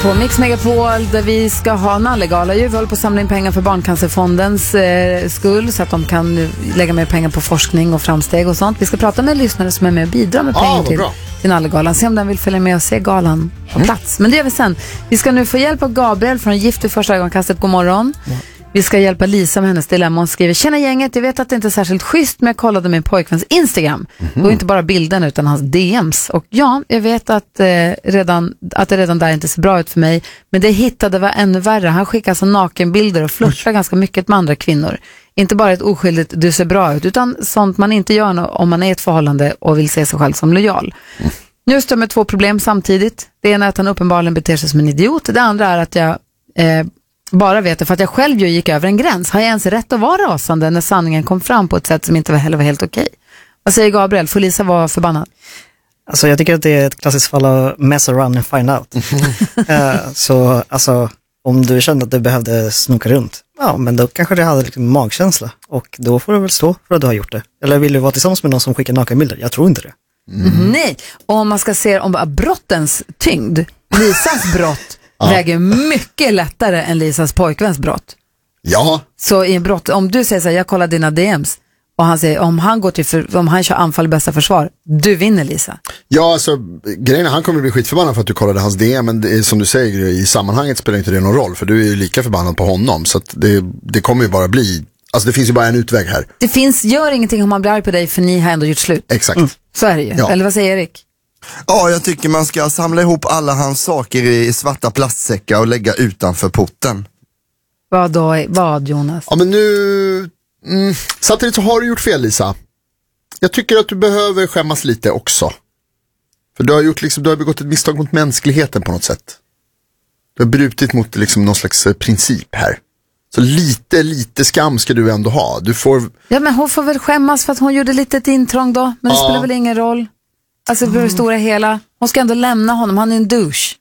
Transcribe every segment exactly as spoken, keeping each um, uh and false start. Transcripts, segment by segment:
på Mix Megapol där vi ska ha Nallegala. Vi håller på att samla in pengar för Barncancerfondens eh, skull så att de kan lägga mer pengar på forskning och framsteg och sånt. Vi ska prata med lyssnare som är med och bidra med pengar ah, till, till Nallegalan. Se om den vill följa med och se galan på mm. plats. Men det gör vi sen. Vi ska nu få hjälp av Gabriel från Gift i första ögonkastet. God morgon. Mm. Vi ska hjälpa Lisa med hennes dilemma. Hon skriver: tjena gänget, jag vet att det inte är särskilt schysst, men jag kollade min pojkväns Instagram. Mm-hmm. Och inte bara bilden utan hans D Ms. Och ja, jag vet att, eh, redan, att det redan där inte ser bra ut för mig. Men det hittade var ännu värre. Han skickar alltså nakenbilder och flörtar mm. ganska mycket med andra kvinnor. Inte bara ett oskyldigt du ser bra ut, utan sånt man inte gör om man är i ett förhållande och vill se sig själv som lojal. Mm. Nu står jag med två problem samtidigt. Det ena är att han uppenbarligen beter sig som en idiot. Det andra är att jag... Eh, bara vet det för att jag själv ju gick över en gräns. Har jag ens rätt att vara rasande när sanningen kom fram på ett sätt som inte heller var helt okej? Vad säger Gabriel? Får Lisa vara förbannad? Alltså jag tycker att det är ett klassiskt fall av mess around and find out. uh, så alltså om du kände att du behövde snoka runt, ja men då kanske du hade liksom magkänsla. Och då får du väl stå för att du har gjort det. Eller vill du vara tillsammans med någon som skickar nakenbilder? Jag tror inte det. Mm. Mm, nej, och om man ska se om brottens tyngd, Lisas brott väger mycket lättare än Lisas pojkväns brott. Ja. Så i en brott, om du säger så här, jag kollar dina D Ms och han säger, om han går till för, om han kör anfall bästa försvar, du vinner Lisa. Ja, alltså grejen är, han kommer bli skitförbannad för att du kollade hans D M, men det är, som du säger, i sammanhanget spelar inte det någon roll, för du är ju lika förbannad på honom, så att det, det kommer ju bara bli, alltså det finns ju bara en utväg här. Det finns, gör ingenting om man blir arg på dig, för ni har ändå gjort slut. Exakt. Mm. Så är det ju. Ja. Eller vad säger Erik? Ja, jag tycker man ska samla ihop alla hans saker i svarta plastsäckar och lägga utanför porten. Vad då? Vad, Jonas? Ja, men nu... Mm, samtidigt så har du gjort fel, Lisa. Jag tycker att du behöver skämmas lite också. För du har gjort liksom, du har begått ett misstag mot mänskligheten på något sätt. Du har brutit mot liksom någon slags princip här. Så lite, lite skam ska du ändå ha. Du får... Ja, men hon får väl skämmas för att hon gjorde lite ett intrång då. Men det ja. spelar väl ingen roll. Alltså för det stora hela. Hon ska ändå lämna honom, han är en douche.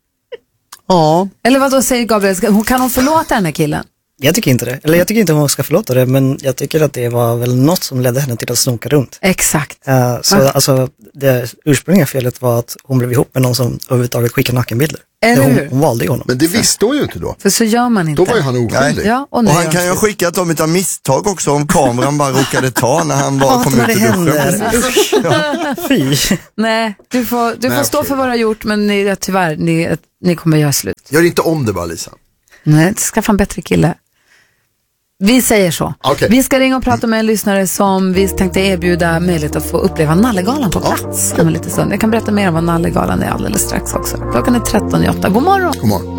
Ja. Eller vad då säger Gabriel? Kan hon förlåta den här killen? Jag tycker inte det. Eller jag tycker inte hon ska förlåta det. Men jag tycker att det var väl något som ledde henne till att snoka runt. Exakt. Uh, så ah. alltså det ursprungliga felet var att hon blev ihop med någon som överhuvudtaget skickar nakenbilder. Eller hon, hur? Hon valde ju honom. Men det visste hon ju inte då. För så gör man inte. Då var ju han oskyldig. Ja, och, och han kan ju ha skickat dem utan misstag också, om kameran bara råkade ta när han bara kom ut i duschen. Ja. Fy. Nej, du får, du Nej, får stå okay. för vad du har gjort, men ni, tyvärr, ni, ni kommer göra slut. Gör inte om det bara, Lisa. Nej, skaffa en bättre kille. Vi säger så. Okay. Vi ska ringa och prata med en lyssnare som vi tänkte erbjuda möjlighet att få uppleva Nallegalan på plats. Ja. Om en liten stund. Jag kan berätta mer om vad Nallegalan är alldeles strax också. Klockan är tretton i åtta. God morgon. God morgon.